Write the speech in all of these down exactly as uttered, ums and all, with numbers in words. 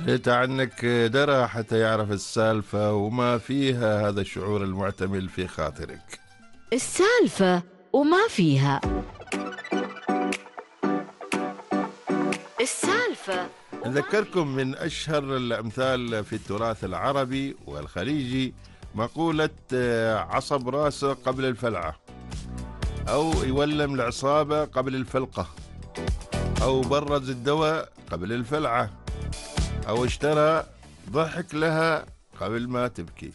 ليت عنك درى حتى يعرف السالفة وما فيها هذا الشعور المعتمل في خاطرك. السالفة وما فيها. السالفة وما نذكركم من أشهر الأمثال في التراث العربي والخليجي مقولة عصب راسه قبل الفلعة، أو يولم العصابة قبل الفلقة، أو برز الدواء قبل الفلعة، أو اشترى ضحك لها قبل ما تبكي.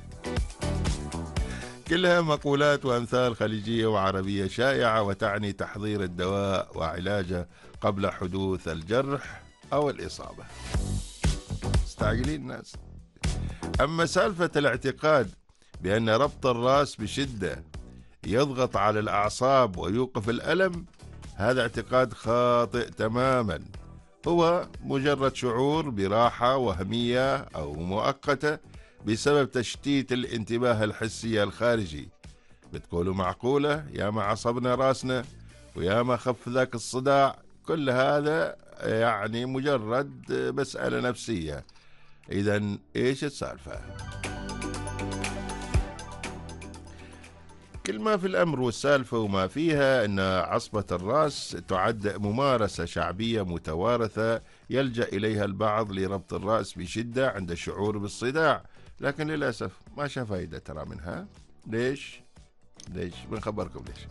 كلها مقولات وأمثال خليجية وعربية شائعة وتعني تحضير الدواء وعلاجه قبل حدوث الجرح أو الإصابة. مستعجلين الناس. أما سالفة الاعتقاد بأن ربط الرأس بشدة يضغط على الأعصاب ويوقف الألم، هذا اعتقاد خاطئ تماما. هو مجرد شعور براحة وهمية أو مؤقتة بسبب تشتيت الانتباه الحسي الخارجي. بتقولوا معقولة يا ما عصبنا راسنا ويا ما خف ذاك الصداع، كل هذا يعني مجرد مسألة نفسية. إذن إيش السالفة؟ كل ما في الأمر والسالفة وما فيها أن عصبة الرأس تعد ممارسة شعبية متوارثة يلجأ إليها البعض لربط الرأس بشدة عند الشعور بالصداع، لكن للأسف ما شاف فايدة ترى منها. ليش؟ ليش؟ بنخبركم ليش.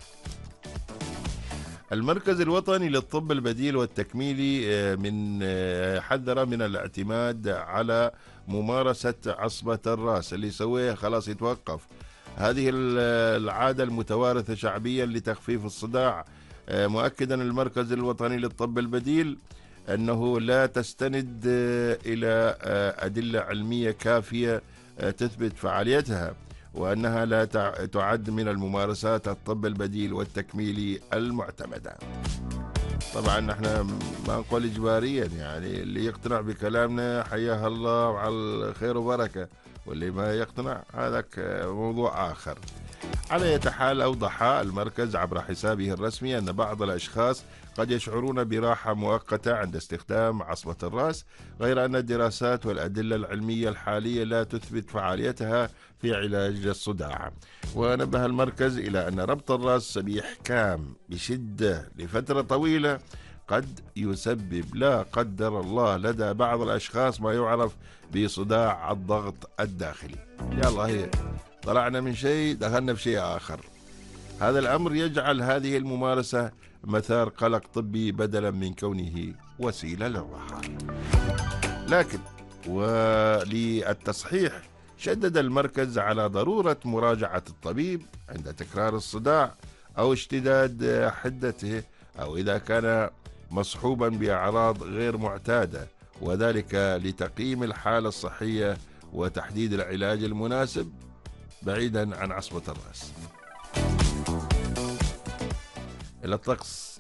المركز الوطني للطب البديل والتكميلي من حذر من الاعتماد على ممارسة عصبة الرأس، اللي يسويه خلاص يتوقف. هذه العادة المتوارثة شعبيا لتخفيف الصداع، مؤكدا المركز الوطني للطب البديل أنه لا تستند إلى أدلة علمية كافية تثبت فعاليتها، وأنها لا تعد من الممارسات الطب البديل والتكميلي المعتمدة. طبعا نحن ما نقول إجباريا، يعني اللي يقتنع بكلامنا حياه الله وعلى الخير وبركة، واللي ما يقتنع هذاك موضوع آخر. على أي حال، أوضح المركز عبر حسابه الرسمي أن بعض الأشخاص قد يشعرون براحة مؤقتة عند استخدام عصبة الرأس، غير أن الدراسات والأدلة العلمية الحالية لا تثبت فعاليتها في علاج الصداع. ونبه المركز إلى أن ربط الرأس بإحكام بشدة لفترة طويلة قد يسبب لا قدر الله لدى بعض الأشخاص ما يعرف بصداع الضغط الداخلي. يلا هي طلعنا من شيء دخلنا في شيء آخر. هذا الأمر يجعل هذه الممارسة مثار قلق طبي بدلا من كونه وسيلة للراحة. لكن وللتصحيح، شدد المركز على ضرورة مراجعة الطبيب عند تكرار الصداع أو اشتداد حدته، أو إذا كان مصحوبا بأعراض غير معتادة، وذلك لتقييم الحالة الصحية وتحديد العلاج المناسب بعيدا عن عصبة الرأس. إلى الطقس.